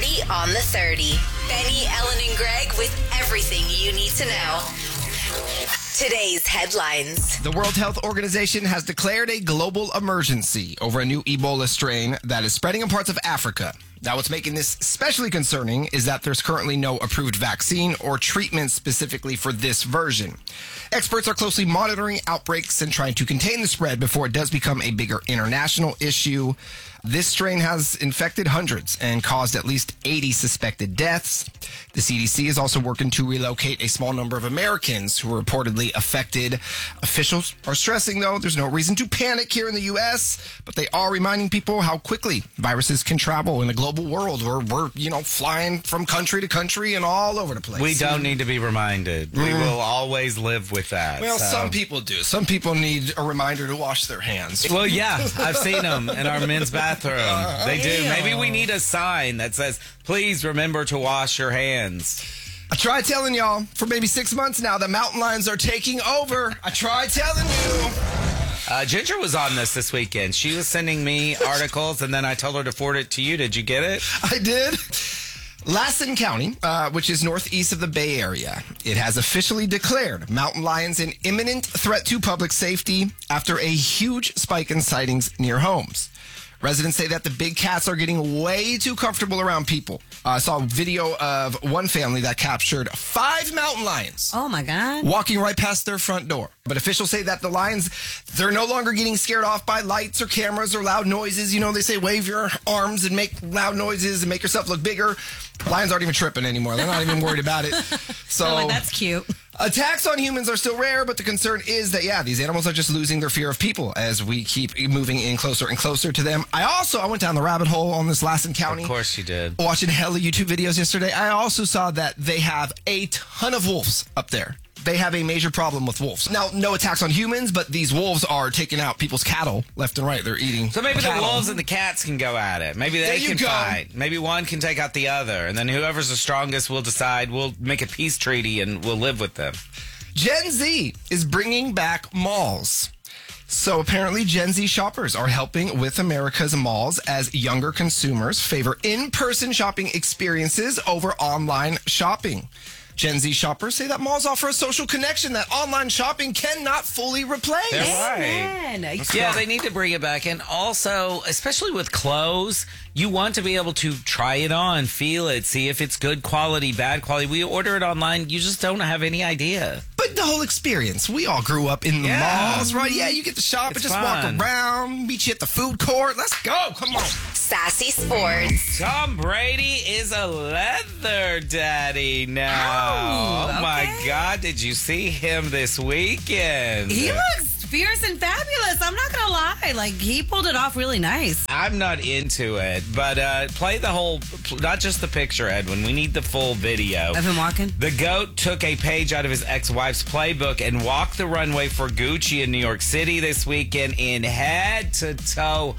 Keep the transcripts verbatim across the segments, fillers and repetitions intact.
thirty on the thirty. Benny, Ellen, and Greg with everything you need to know. Today's headlines. The World Health Organization has declared a global emergency over a new Ebola strain that is spreading in parts of Africa. Now, what's making this especially concerning is that there's currently no approved vaccine or treatment specifically for this version. Experts are closely monitoring outbreaks and trying to contain the spread before it does become a bigger international issue. This strain has infected hundreds and caused at least eighty suspected deaths. The C D C is also working to relocate a small number of Americans who were reportedly affected. Officials are stressing, though, there's no reason to panic here in the U S, but they are reminding people how quickly viruses can travel in a global world where we're, you know, flying from country to country and all over the place. We don't need to be reminded. We Mm. will always live with that. Well, so. some people do. Some people need a reminder to wash their hands. Well, yeah, I've seen them in our men's bathroom. They do. Maybe we need a sign that says, please remember to wash your hands. I tried telling y'all for maybe six months now that mountain lions are taking over. I tried telling you. Uh, Ginger was on this this weekend. She was sending me articles, and then I told her to forward it to you. Did you get it? I did. Lassen County, uh, which is northeast of the Bay Area, it has officially declared mountain lions an imminent threat to public safety after a huge spike in sightings near homes. Residents say that the big cats are getting way too comfortable around people. Uh, I saw a video of one family that captured five mountain lions. Oh, my God. Walking right past their front door. But officials say that the lions, they're no longer getting scared off by lights or cameras or loud noises. You know, they say wave your arms and make loud noises and make yourself look bigger. Lions aren't even tripping anymore. They're not even worried about it. So They're like, that's cute. Attacks on humans are still rare, but the concern is that, yeah, these animals are just losing their fear of people as we keep moving in closer and closer to them. I also, I went down the rabbit hole on this Lassen County. Of course you did. Watching hella YouTube videos yesterday. I also saw that they have a ton of wolves up there. They have a major problem with wolves. Now, no attacks on humans, but these wolves are taking out people's cattle left and right. They're eating So maybe cattle. the wolves and the cats can go at it. Maybe There they you can go. fight. Maybe one can take out the other. And then whoever's the strongest will decide we'll make a peace treaty and we'll live with them. Gen Z is bringing back malls. So apparently Gen Z shoppers are helping with America's malls as younger consumers favor in-person shopping experiences over online shopping. Gen Z shoppers say that malls offer a social connection that online shopping cannot fully replace. They're right. Man. Yeah, they need to bring it back. And also, especially with clothes, you want to be able to try it on, feel it, see if it's good quality, bad quality. We order it online, you just don't have any idea. But the whole experience, we all grew up in the Yeah. malls, right? Yeah, you get to shop It's and just fun. walk around, meet you at the food court. Let's go. Come on. Sassy Sports. Tom Brady is a leather daddy now. Oh, Oh, my okay. God. Did you see him this weekend? He looks fierce and fabulous. I'm not going to lie. Like, he pulled it off really nice. I'm not into it, but uh, play the whole, not just the picture, Edwin. We need the full video. Of him walking? The GOAT took a page out of his ex-wife's playbook and walked the runway for Gucci in New York City this weekend in head-to-toe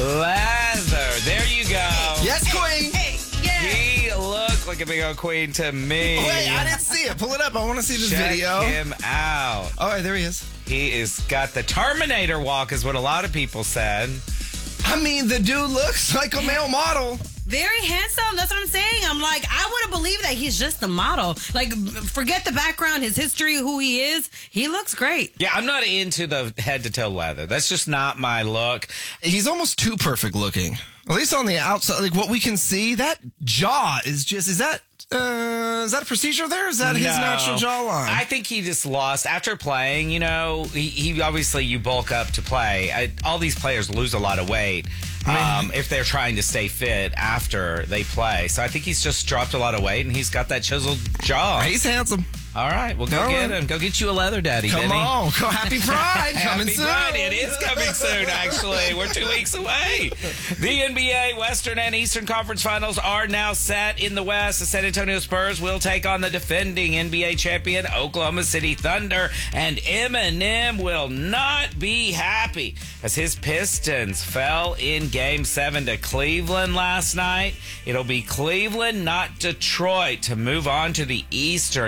leather. There you go. Yes, Queen. Hey, yeah. He looked like a big old queen to me. Wait, I didn't see it. Pull it up. I want to see this Check video. him out. All right, there he is. He is got the Terminator walk, is what a lot of people said. I mean, the dude looks like a male model. Very handsome. That's what I'm saying. I'm like, I wouldn't believe that he's just a model. Like, forget the background, his history, who he is. He looks great. Yeah, I'm not into the head-to-toe leather. That's just not my look. He's almost too perfect looking. At least on the outside, like what we can see, that jaw is just, is that, uh, is that a procedure there? Is that his No. natural jawline? I think he just lost after playing. You know, he, he obviously you bulk up to play. I, all these players lose a lot of weight um, if they're trying to stay fit after they play. So I think he's just dropped a lot of weight and he's got that chiseled jaw. He's handsome. All right, well, go All get right. him. Go get you a leather daddy, Come Benny. on. Go, happy Pride. Coming Happy soon. Pride. It is coming soon, actually. We're two weeks away. The N B A Western and Eastern Conference Finals are now set in the West. The San Antonio Spurs will take on the defending N B A champion Oklahoma City Thunder, and Eminem will not be happy as his Pistons fell in Game seven to Cleveland last night. It'll be Cleveland, not Detroit, to move on to the Eastern Conference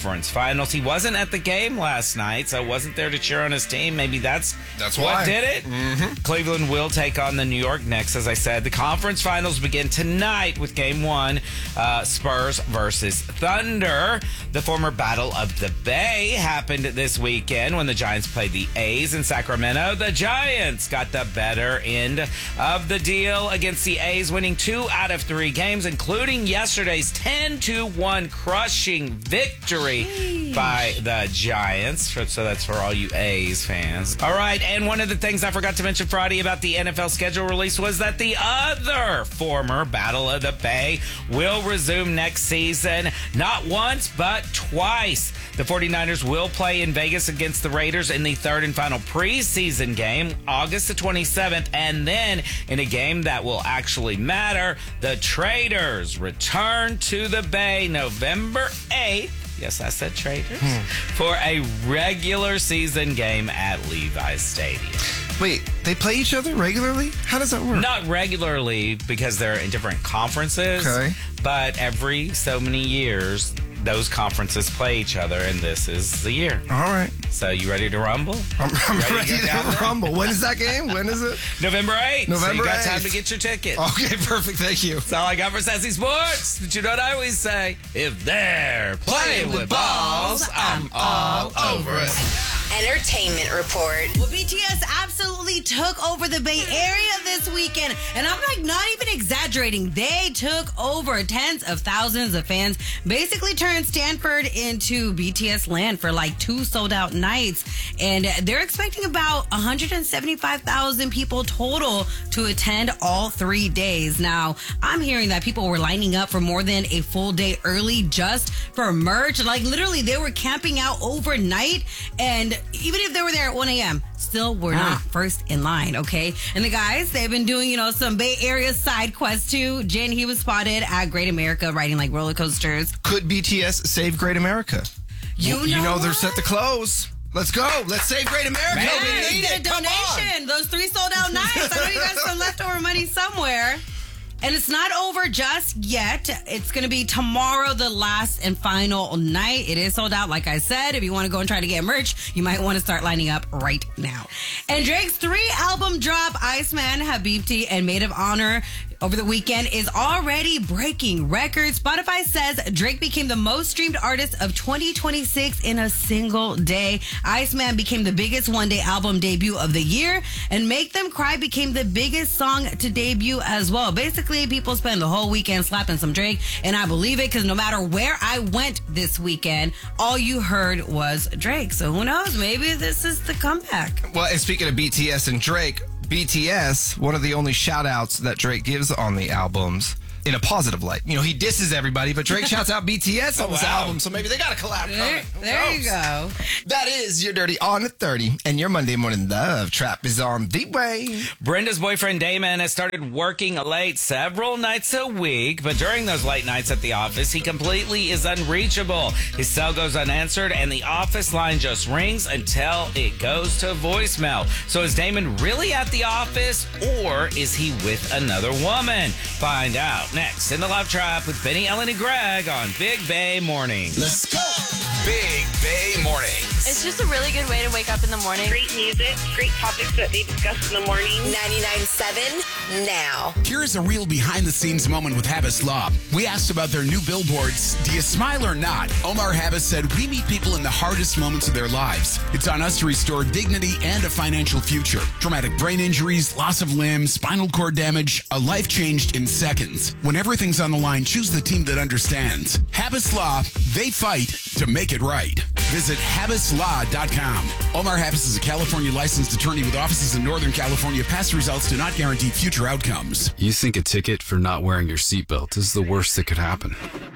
conference finals. He wasn't at the game last night, so wasn't there to cheer on his team. Maybe that's, That's what why. did it. Mm-hmm. Cleveland will take on the New York Knicks, as I said. The conference finals begin tonight with game one, uh, Spurs versus Thunder. The former Battle of the Bay happened this weekend when the Giants played the A's in Sacramento. The Giants got the better end of the deal against the A's, winning two out of three games, including yesterday's ten to one crushing victory Jeez. by the Giants. So that's for all you A's fans. All right, and one of the things I forgot to mention Friday about the N F L schedule release was that the other former Battle of the Bay will resume next season. Not once, but twice. The 49ers will play in Vegas against the Raiders in the third and final preseason game, August the twenty-seventh, and then in a game that will actually matter, the Traders return to the Bay November eighth. Yes, I said Traders. Hmm. For a regular season game at Levi's Stadium. Wait, they play each other regularly? How does that work? Not regularly because they're in different conferences. Okay. But every so many years, those conferences play each other, and this is the year. All right. So you ready to rumble? I'm, I'm ready, ready to, to rumble. When is that game? When is it? November eighth. November so you got eighth. time to get your ticket. Okay, perfect. Thank you. That's all I got for Sassy Sports. But you know what I always say? If they're playing, playing with balls, I'm all over it. Entertainment Report. Well, B T S absolutely took over the Bay Area this weekend. And I'm like not even exaggerating. They took over tens of thousands of fans. Basically turned Stanford into B T S land for like two sold out nights. And they're expecting about one hundred seventy-five thousand people total to attend all three days. Now, I'm hearing that people were lining up for more than a full day early just for merch. Like literally they were camping out overnight, and even if they were there at one a.m., still were not ah. first in line, okay? And the guys, they've been doing, you know, some Bay Area side quests too. Jin, he was spotted at Great America riding like roller coasters. Could B T S save Great America? You know, you know what? they're set to close. Let's go. Let's save Great America. Man, we need get it. a donation. Those three sold out nights. I know you got some leftover money somewhere. And it's not over just yet. It's going to be tomorrow, the last and final night. It is sold out, like I said. If you want to go and try to get merch, you might want to start lining up right now. And Drake's three-album drop, Iceman, Habibti, and Maid of Honor, over the weekend is already breaking records. Spotify says Drake became the most streamed artist of twenty twenty-six in a single day. Iceman became the biggest one-day album debut of the year, and Make Them Cry became the biggest song to debut as well. Basically, people spend the whole weekend slapping some Drake, and I believe it because no matter where I went this weekend, all you heard was Drake. So who knows? Maybe this is the comeback. Well, and speaking of B T S and Drake, B T S, one of the only shout-outs that Drake gives on the albums in a positive light. You know, he disses everybody, but Drake shouts out B T S on oh, this wow. album, so maybe they got a collab There, coming. there you go. That is your Dirty on thirty, and your Monday Morning Love Trap is on the way. Brenda's boyfriend Damon has started working late several nights a week, but during those late nights at the office, he completely is unreachable. His cell goes unanswered, and the office line just rings until it goes to voicemail. So is Damon really at the office, or is he with another woman? Find out next in the Love Trap with Benny, Ellen, and Greg on Big Bay Mornings. Let's go. Big Bay Mornings. It's just a really good way to wake up in the morning. Great music, great topics that they discuss in the morning. ninety-nine point seven now. Here's a real behind-the-scenes moment with Habas Law. We asked about their new billboards. Do you smile or not? Omar Habas said, we meet people in the hardest moments of their lives. It's on us to restore dignity and a financial future. Traumatic brain injuries, loss of limbs, spinal cord damage, a life changed in seconds. When everything's on the line, choose the team that understands. Habas Law, they fight to make it right. Visit habas law dot com. Omar Habas is a California licensed attorney with offices in Northern California. Past results do not guarantee future outcomes. You think a ticket for not wearing your seatbelt is the worst that could happen.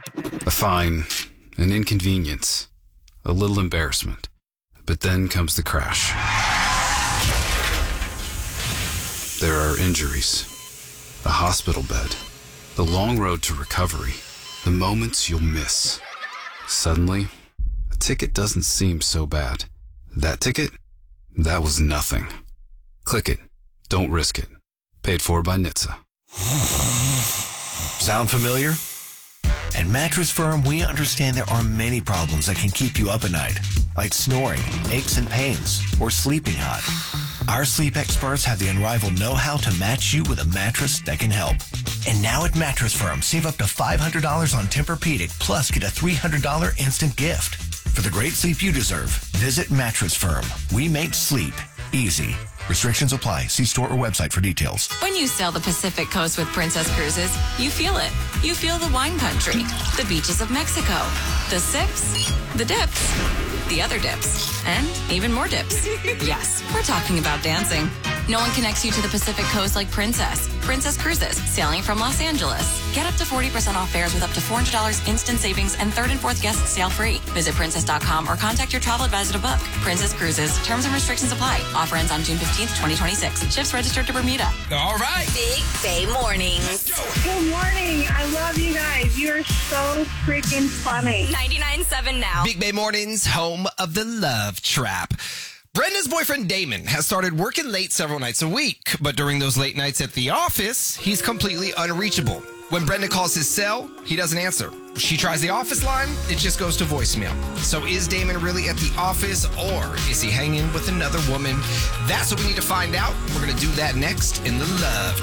A fine, an inconvenience, a little embarrassment. But then comes the crash. There are injuries, a hospital bed, the long road to recovery, the moments you'll miss. Suddenly, a ticket doesn't seem so bad. That ticket? That was nothing. Click it. Don't risk it. Paid for by N H T S A. Sound familiar? At Mattress Firm, we understand there are many problems that can keep you up at night, like snoring, aches and pains, or sleeping hot. Our sleep experts have the unrivaled know-how to match you with a mattress that can help. And now at Mattress Firm, save up to five hundred dollars on Tempur-Pedic, plus get a three hundred dollars instant gift. For the great sleep you deserve, visit Mattress Firm. We make sleep easy. Restrictions apply. See store or website for details. When you sail the Pacific Coast with Princess Cruises, you feel it. You feel the wine country, the beaches of Mexico, the sips, the dips, the other dips, and even more dips. Yes, we're talking about dancing. No one connects you to the Pacific Coast like Princess. Princess Cruises, sailing from Los Angeles. Get up to forty percent off fares with up to four hundred dollars instant savings and third and fourth guests sail free. Visit princess dot com or contact your travel advisor to book. Princess Cruises. Terms and restrictions apply. Offer ends on June fifteenth, twenty twenty-six. Ships registered to Bermuda. All right. Big Bay Mornings. Good morning. I love you guys. You are so freaking funny. ninety-nine point seven now. Big Bay Mornings, home of the Love Trap. Brenda's boyfriend Damon has started working late several nights a week, but during those late nights at the office, he's completely unreachable. When Brenda calls his cell, he doesn't answer. She tries the office line, it just goes to voicemail. So is Damon really at the office, or is he hanging with another woman? That's what we need to find out. We're going to do that next in the Love